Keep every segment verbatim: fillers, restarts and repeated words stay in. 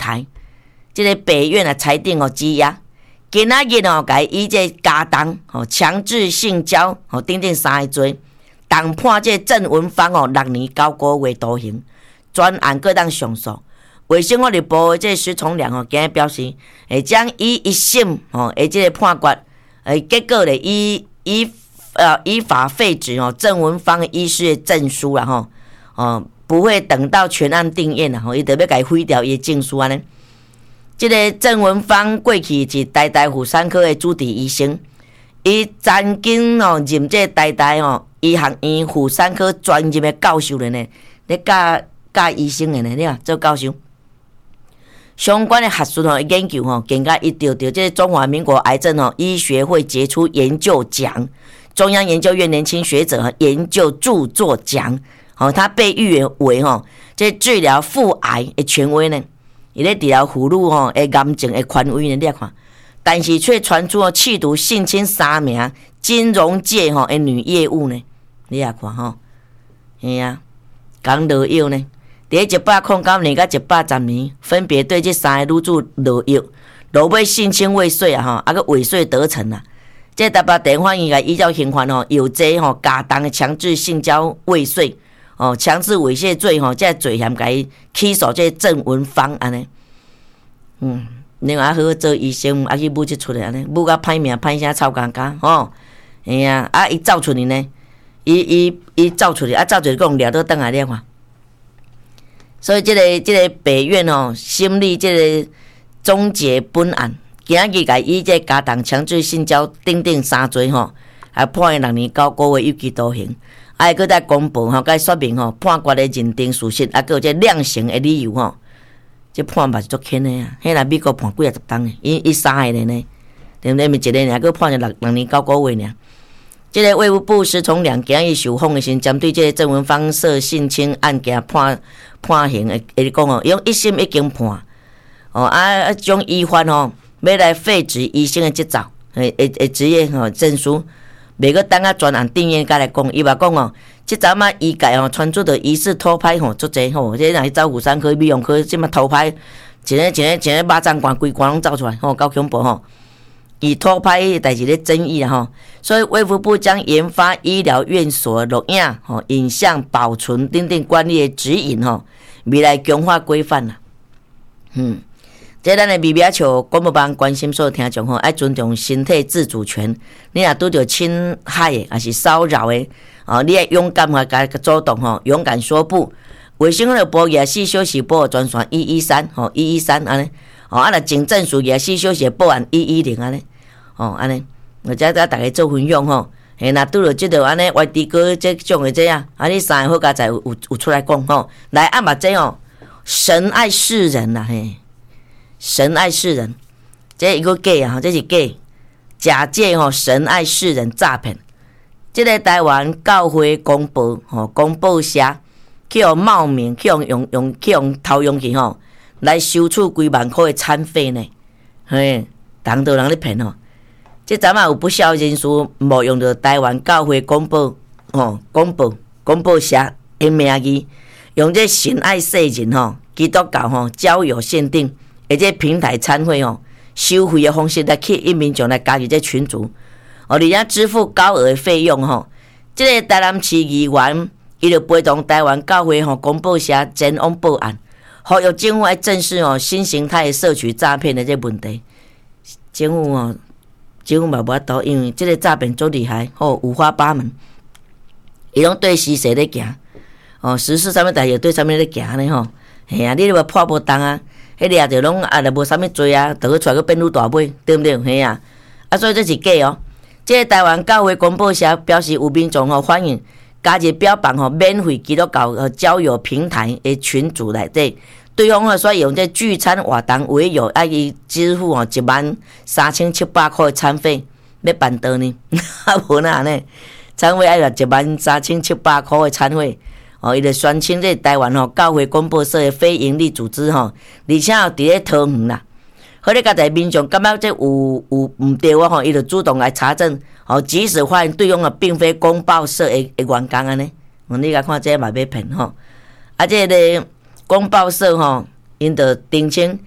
台，这个北院啊裁定哦羁押，今仔日哦改以这加重哦强制性交哦等等三个罪，重判这郑文芳哦六年九个月徒刑，专案各当上诉。卫生福利部的这施崇良哦今日表示，会将以一审哦的这个判决，诶结果咧以以呃依法废止哦郑文芳的医师的证书啦吼，哦不会等到全案定验啦吼，伊特别改废掉伊的证书安尼。这个郑文芳过去是台大妇产科的主治医生，伊曾经哦任这台大哦医学院妇产科专任的教授了呢，咧教教医生的呢，你看做教授。相关的学术吼研究吼，更加一得到这中华民国癌症吼医学会杰出研究奖、中央研究院年轻学者研究著作奖，吼，他被誉为吼这治疗妇癌的权威呢。伊咧治疗妇女吼的癌症的权威呢，你看，但是却传出企图性侵三名金融界吼的女业务呢，你也看吼，嘿啊，讲落药呢。伫一百零九年甲一百十年，分别对这三个女主落药，落尾性侵未遂啊吼，啊个未遂得逞啊。这台北地方应该依照刑法吼，有这吼加重的强制性交未遂哦，强制猥亵罪吼，这罪嫌甲伊起诉这郑文芳安尼。嗯，另外好好做医生，啊去母即出来安尼，母甲歹命歹声臭干干吼，哎呀，啊伊走出去呢，伊伊伊走出去，啊走出去讲掠倒转来了看。所以这个这个北院哦，审理这个终结本案，今日甲以这加重强制性交等等三罪吼，还判伊六年九个月有期徒刑。啊，佮再公布吼，佮说明吼判决的认定事实，啊，佮有这量刑的理由吼。这判嘛是足轻的啊，迄来美国判几啊十档的，伊伊三个人呢，对不对？咪一个尔，佮判了六六年九个月尔。这个卫福部施崇良今日受访的时，针对这个郑文芳涉性侵案件判判刑的，会讲哦，用一审已经判，哦啊，将依法哦，要来废止医生的执照，诶诶诶，职业吼证书，袂个等啊专案定验甲来讲，伊嘛讲哦，即阵啊医界哦传出的疑似偷拍吼，足济吼，这若是走妇产科、美容科，即嘛偷拍，一个一个一个肉粽罐规罐拢走出来，吼，够恐怖吼。以偷拍的代志咧争议啦吼，所以卫福部将研发医疗院所录影、吼影像保存等等管理的指引吼，未来强化规范啦。嗯，这咱的咪咪笑广播帮关心所有听众吼，爱尊重身体自主权。你若拄着侵害的，还是骚扰的，哦，你要勇敢啊，甲主动吼，勇敢说不。卫生福利部夜市休息部专线一一三吼一一三安尼，哦啊，若警政署夜市休息报案一一零安尼。哦，安尼，我遮甲大家做分享吼，嘿，若拄着即个安尼外地哥这种的这样，啊，你三个好佳才有有有出来讲吼，来啊嘛这哦，神爱世人呐、啊、嘿，神爱世人，这一个假啊，这是假，假借吼神爱世人诈骗，这个台湾教会公报吼公报社去用冒名去用用用去用偷用去吼，来收取几万块的餐费呢，嘿，当多人咧骗吼。即阵啊有不少人士冒用着台湾教会公报吼公报公报社的名义，用这神爱世人吼基督教吼交友限定，而且平台参会吼收费的方式来吸引民众来加入这群组，哦，而且支付高额的费用吼。即、这个台南市议员伊就陪同台湾教会吼公报社前往报案，呼吁政府来正视哦新形态的社区诈骗的这问题。政府哦。政府嘛无法度，因为即个诈骗足厉害，吼五花八门，伊拢对时势咧行，哦时事啥物代志对啥物咧行呢吼，嘿啊，你若破无当啊，迄掠着拢啊，若无啥物罪啊，倒去出来个变愈大尾，对毋对？嘿啊，啊所以这是假哦。即、这个台湾教会公报社表示，有民众吼欢迎加入标榜吼免费基督教交友平台的群组内底。对方啊，所以用这聚餐活动为由，爱伊支付哦一万三千七百块的餐费，要办倒呢？啊无哪呢？餐费爱了一万三千七百块的餐费，哦，伊就宣称这台湾吼教会广播社的非营利组织吼，而且哦伫咧桃园啦。好咧，甲在民众感觉这有有毋对啊吼，伊就主动来查证，哦，即使发现对方啊并非公报社的的员工安尼，哦，你甲看这嘛要骗吼，啊，这个。公报社吼，因着澄清，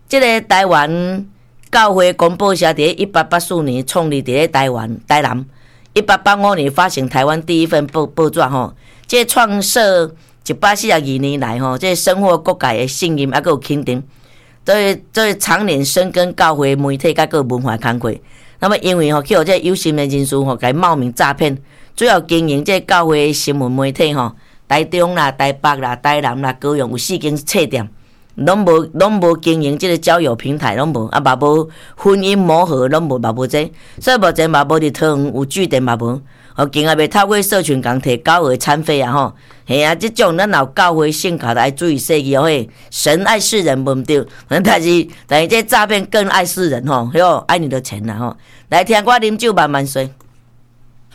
这个台湾教会公报社伫一八八四年创立伫台湾台南，一八八五年发行台湾第一份报报纸吼。这创设一百四十二年来吼，这深获各界的信任，还佫有肯定。所以，所以常年深耕教会媒体，甲个文化工作。那么，因为吼，去互这有心的人士吼，甲冒名诈骗，主要经营这教会新闻媒体吼，台中啦、台北啦、台南啦，高雄有四间册店，拢无拢无经营这个交友平台，拢无啊，嘛无婚姻磨合，拢无嘛无这，所以目前嘛无伫桃园有据点嘛无。哦，今也袂透过社群共摕教会餐费啊吼，嘿啊，即种咱有教会信教的爱注意细节哦嘿，神爱世人无毋对，但是但是这诈骗更爱世人吼，哟，爱你的钱啦吼，来听我啉酒慢慢说。